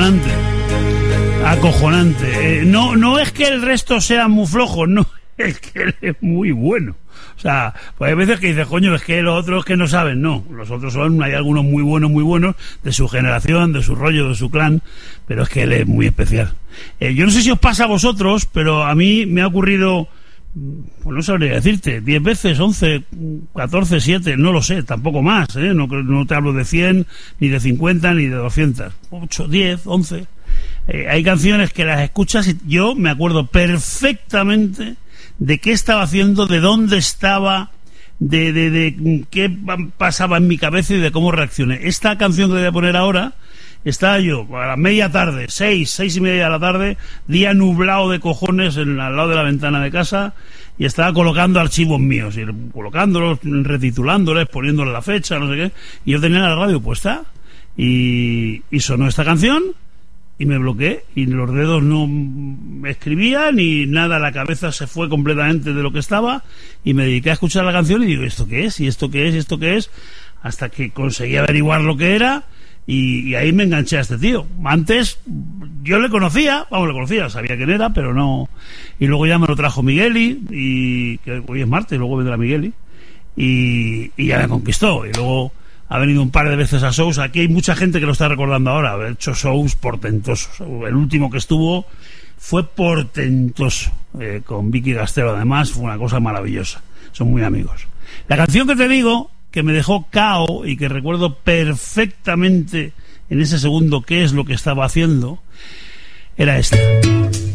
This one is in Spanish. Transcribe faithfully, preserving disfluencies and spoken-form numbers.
acojonante. Acojonante. Eh, no, no es que el resto sea muy flojo, no, es que él es muy bueno. O sea, pues hay veces que dices, coño, es que los otros que no saben, no. Los otros son, hay algunos muy buenos, muy buenos, de su generación, de su rollo, de su clan, pero es que él es muy especial. Eh, yo no sé si os pasa a vosotros, pero a mí me ha ocurrido, pues no sabría decirte, diez veces, once, catorce, siete, no lo sé, tampoco más, ¿eh? No, no te hablo de cien, ni de cincuenta, ni de doscientas. ocho, diez, once. Eh, hay canciones que las escuchas y yo me acuerdo perfectamente de qué estaba haciendo, de dónde estaba, de, de, de qué pasaba en mi cabeza y de cómo reaccioné. Esta canción que voy a poner ahora, estaba yo a la media tarde, seis, seis y media de la tarde, día nublado de cojones en, al lado de la ventana de casa, y estaba colocando archivos míos, y colocándolos, retitulándoles, poniéndoles la fecha, no sé qué, y yo tenía la radio puesta, y, y sonó esta canción, y me bloqueé, y los dedos no me escribían y nada, la cabeza se fue completamente de lo que estaba, y me dediqué a escuchar la canción y digo, ¿esto qué es? ¿Y esto qué es? ¿Y esto qué es? Hasta que conseguí averiguar lo que era, y, y ahí me enganché a este tío. Antes yo le conocía, vamos, le conocía, sabía quién era, pero no. Y luego ya me lo trajo Migueli, y que hoy es martes, luego vendrá Migueli, y, y ya me conquistó, y luego ha venido un par de veces a shows. Aquí hay mucha gente que lo está recordando ahora. Ha hecho shows portentosos. El último que estuvo fue portentoso, eh, con Vicky Gastelo. Además, fue una cosa maravillosa. Son muy amigos. La canción que te digo, que me dejó cao y que recuerdo perfectamente en ese segundo qué es lo que estaba haciendo, era esta.